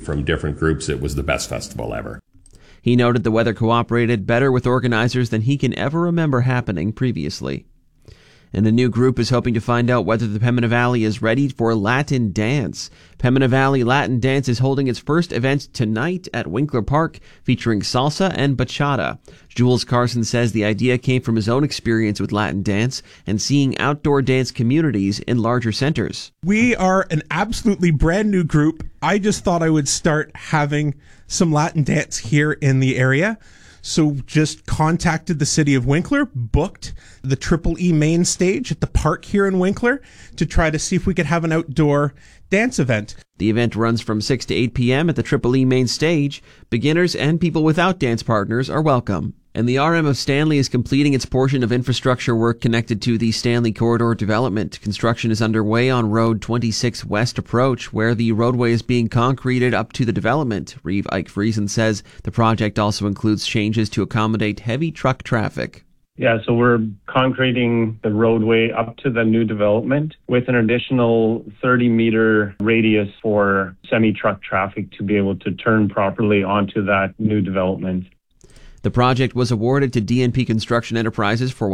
from different groups, it was the best festival ever. He noted the weather cooperated better with organizers than he can ever remember happening previously. And a new group is hoping to find out whether the Pembina Valley is ready for Latin dance. Pembina Valley Latin Dance is holding its first event tonight at Winkler Park, featuring salsa and bachata. Jules Carson says the idea came from his own experience with Latin dance and seeing outdoor dance communities in larger centers. We are an absolutely brand new group. I just thought I would start having some Latin dance here in the area. So just contacted the city of Winkler, booked the Triple E main stage at the park here in Winkler to try to see if we could have an outdoor dance event. The event runs from 6 to 8 p.m. at the Triple E main stage. Beginners and people without dance partners are welcome. And the RM of Stanley is completing its portion of infrastructure work connected to the Stanley Corridor development. Construction is underway on Road 26 West Approach, where the roadway is being concreted up to the development. Reeve Ike Friesen says the project also includes changes to accommodate heavy truck traffic. Yeah, so we're concreting the roadway up to the new development with an additional 30-meter radius for semi-truck traffic to be able to turn properly onto that new development. The project was awarded to DNP Construction Enterprises for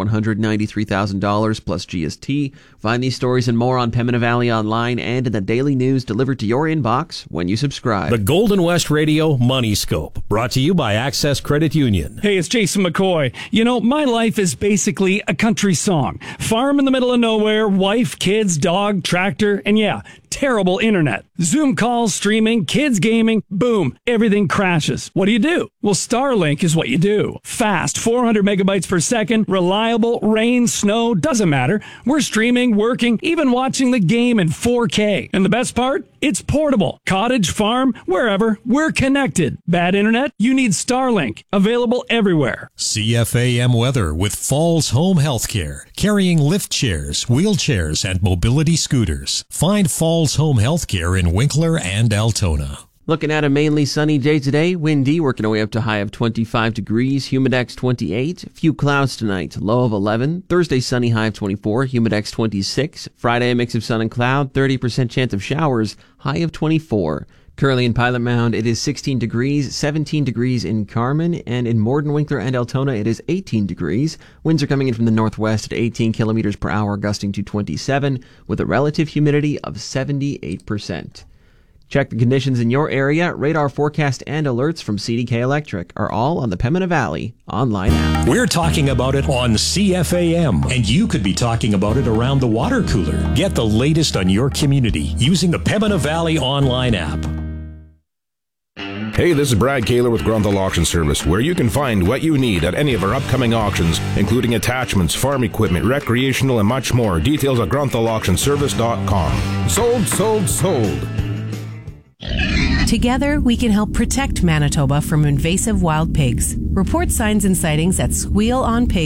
$193,000 plus GST. Find these stories and more on Pembina Valley Online and in the daily news delivered to your inbox when you subscribe. The Golden West Radio Money Scope, brought to you by Access Credit Union. Hey, it's Jason McCoy. You know, my life is basically a country song. Farm in the middle of nowhere, wife, kids, dog, tractor, and yeah, terrible internet. Zoom calls, streaming, kids gaming, boom, everything crashes. What do? Well, Starlink is what you do. Fast, 400 megabytes per second, reliable, rain, snow, doesn't matter. We're streaming, working, even watching the game in 4K. And the best part? It's portable. Cottage, farm, wherever, we're connected. Bad internet? You need Starlink. Available everywhere. CFAM weather with Falls Home Healthcare, carrying lift chairs, wheelchairs, and mobility scooters. Find Falls Home Healthcare in Winkler and Altona. Looking at a mainly sunny day today, windy, working our way up to high of 25 degrees, humidex 28, few clouds tonight, low of 11, Thursday sunny, high of 24, humidex 26, Friday a mix of sun and cloud, 30% chance of showers, high of 24. Currently in Pilot Mound, it is 16 degrees, 17 degrees in Carmen, and in Morden, Winkler, and Altona, it is 18 degrees. Winds are coming in from the northwest at 18 kilometers per hour, gusting to 27, with a relative humidity of 78%. Check the conditions in your area. Radar forecast and alerts from CDK Electric are all on the Pembina Valley online app. We're talking about it on CFAM, and you could be talking about it around the water cooler. Get the latest on your community using the Pembina Valley online app. Hey, this is Brad Kaler with Grunthal Auction Service, where you can find what you need at any of our upcoming auctions, including attachments, farm equipment, recreational, and much more. Details at grunthal.auctionservice.com. Sold, sold, sold. Together, we can help protect Manitoba from invasive wild pigs. Report signs and sightings at squealonpigs.ca.